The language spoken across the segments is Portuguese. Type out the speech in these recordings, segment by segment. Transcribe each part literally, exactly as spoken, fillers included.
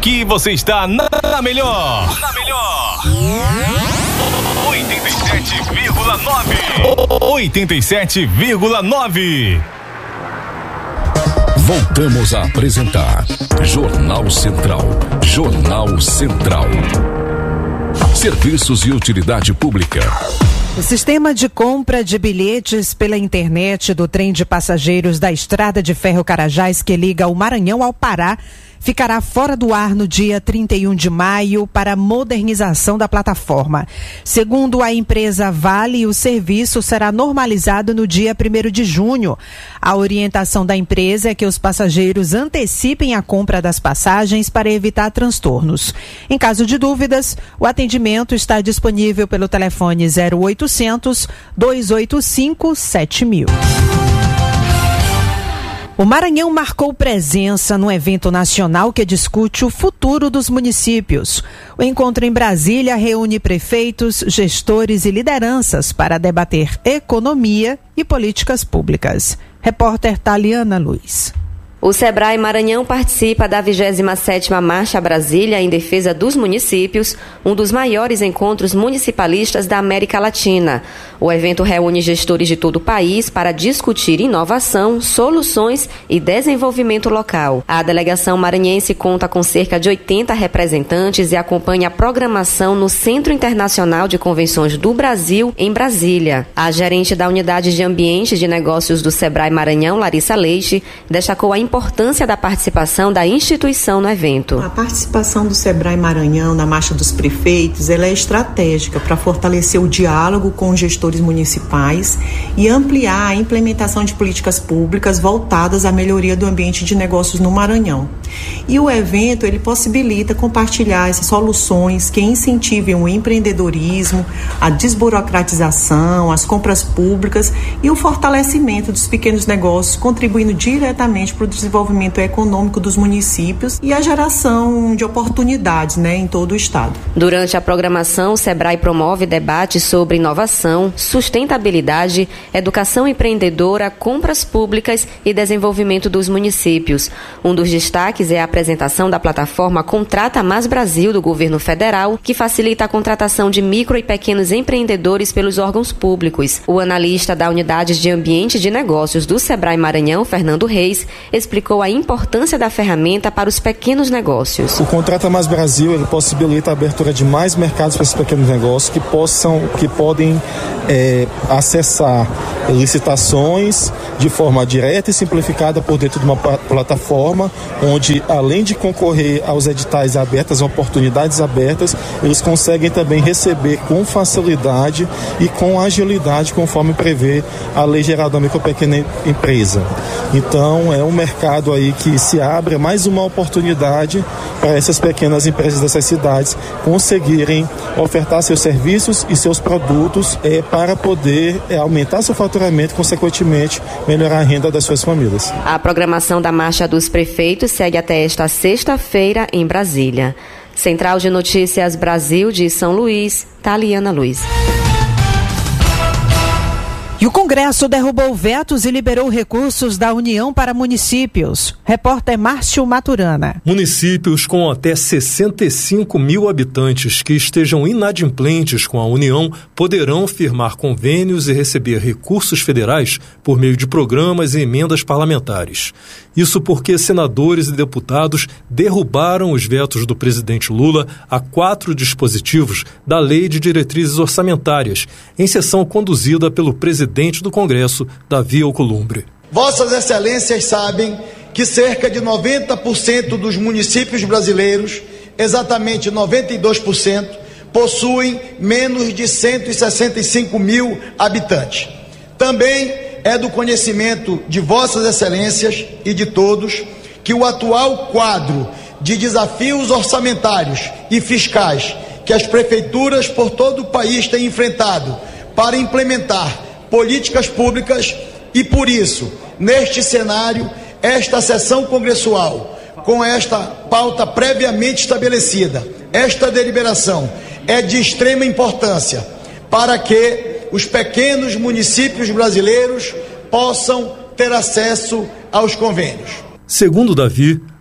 Aqui você está na, na melhor. Na melhor. oitenta e sete vírgula nove. oitenta e sete vírgula nove. Voltamos a apresentar Jornal Central. Jornal Central. Serviços e utilidade pública. O sistema de compra de bilhetes pela internet do trem de passageiros da Estrada de Ferro Carajás, que liga o Maranhão ao Pará, ficará fora do ar no dia trinta e um de maio para modernização da plataforma. Segundo a empresa Vale, o serviço será normalizado no dia primeiro de junho. A orientação da empresa é que os passageiros antecipem a compra das passagens para evitar transtornos. Em caso de dúvidas, o atendimento está disponível pelo telefone zero oitocentos, dois oito cinco, sete mil. O Maranhão marcou presença no evento nacional que discute o futuro dos municípios. O encontro em Brasília reúne prefeitos, gestores e lideranças para debater economia e políticas públicas. Repórter Taliana Luiz. O Sebrae Maranhão participa da vigésima sétima Marcha Brasília em defesa dos municípios, um dos maiores encontros municipalistas da América Latina. O evento reúne gestores de todo o país para discutir inovação, soluções e desenvolvimento local. A delegação maranhense conta com cerca de oitenta representantes e acompanha a programação no Centro Internacional de Convenções do Brasil, em Brasília. A gerente da Unidade de Ambiente de Negócios do Sebrae Maranhão, Larissa Leite, destacou a importância importância da participação da instituição no evento. A participação do Sebrae Maranhão na Marcha dos Prefeitos, ela é estratégica para fortalecer o diálogo com os gestores municipais e ampliar a implementação de políticas públicas voltadas à melhoria do ambiente de negócios no Maranhão. E o evento, ele possibilita compartilhar essas soluções que incentivem o empreendedorismo, a desburocratização, as compras públicas e o fortalecimento dos pequenos negócios, contribuindo diretamente para o desenvolvimento econômico dos municípios e a geração de oportunidades, né, em todo o estado. Durante a programação, o Sebrae promove debates sobre inovação, sustentabilidade, educação empreendedora, compras públicas e desenvolvimento dos municípios. Um dos destaques é a apresentação da plataforma Contrata Mais Brasil do governo federal, que facilita a contratação de micro e pequenos empreendedores pelos órgãos públicos. O analista da Unidade de Ambiente de Negócios do Sebrae Maranhão, Fernando Reis, explicou a importância da ferramenta para os pequenos negócios. O Contrata Mais Brasil, ele possibilita a abertura de mais mercados para esses pequenos negócios que possam, que podem é, acessar licitações de forma direta e simplificada por dentro de uma plataforma, onde além de concorrer aos editais abertos, oportunidades abertas, eles conseguem também receber com facilidade e com agilidade, conforme prevê a Lei Geral da Micro e Pequena Empresa. Então, é um mercado aí que se abre, mais uma oportunidade para essas pequenas empresas dessas cidades conseguirem ofertar seus serviços e seus produtos é, para poder é, aumentar seu faturamento e, consequentemente, melhorar a renda das suas famílias. A programação da Marcha dos Prefeitos segue até esta sexta-feira em Brasília. Central de Notícias Brasil de São Luís, Taliana Luiz. E o Congresso derrubou vetos e liberou recursos da União para municípios. Repórter Márcio Maturana. Municípios com até sessenta e cinco mil habitantes que estejam inadimplentes com a União poderão firmar convênios e receber recursos federais por meio de programas e emendas parlamentares. Isso porque senadores e deputados derrubaram os vetos do presidente Lula a quatro dispositivos da Lei de Diretrizes Orçamentárias, em sessão conduzida pelo presidente do Congresso, Davi Alcolumbre. Vossas Excelências sabem que cerca de noventa por cento dos municípios brasileiros, exatamente noventa e dois por cento, possuem menos de cento e sessenta e cinco mil habitantes. Também é do conhecimento de Vossas Excelências e de todos que o atual quadro de desafios orçamentários e fiscais que as prefeituras por todo o país têm enfrentado para implementar políticas públicas e, por isso, neste cenário, esta sessão congressual, com esta pauta previamente estabelecida, esta deliberação é de extrema importância para que os pequenos municípios brasileiros possam ter acesso aos convênios. Segundo Davi,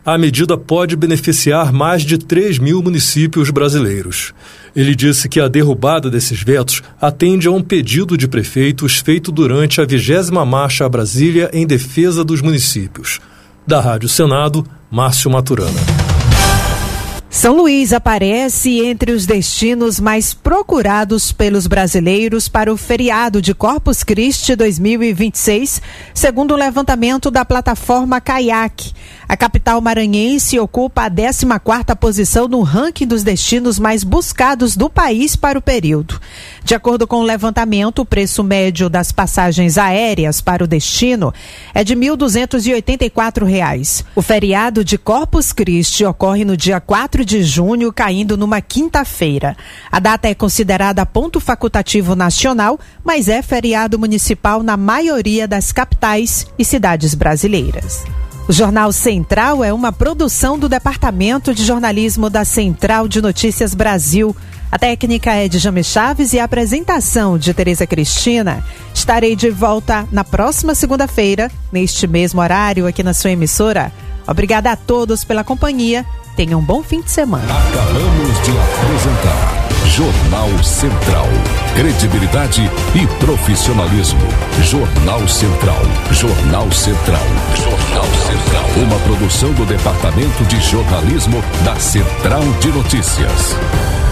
a medida pode beneficiar mais de três mil municípios brasileiros. Ele disse que a derrubada desses vetos atende a um pedido de prefeitos feito durante a vigésima Marcha a Brasília em defesa dos municípios. Da Rádio Senado, Márcio Maturana. São Luís aparece entre os destinos mais procurados pelos brasileiros para o feriado de Corpus Christi dois mil e vinte e seis, segundo o levantamento da plataforma Caiaque. A capital maranhense ocupa a décima quarta posição no ranking dos destinos mais buscados do país para o período. De acordo com o levantamento, o preço médio das passagens aéreas para o destino é de mil duzentos e oitenta e quatro reais. O feriado de Corpus Christi ocorre no dia quatro de junho, caindo numa quinta-feira. A data é considerada ponto facultativo nacional, mas é feriado municipal na maioria das capitais e cidades brasileiras. O Jornal Central é uma produção do Departamento de Jornalismo da Central de Notícias Brasil. A técnica é de Jame Chaves e a apresentação de Tereza Cristina. Estarei de volta na próxima segunda-feira, neste mesmo horário, aqui na sua emissora. Obrigada a todos pela companhia. Tenham um bom fim de semana. Acabamos de apresentar Jornal Central. Credibilidade e profissionalismo. Jornal Central. Jornal Central. Jornal Central. Uma produção do Departamento de Jornalismo da Central de Notícias.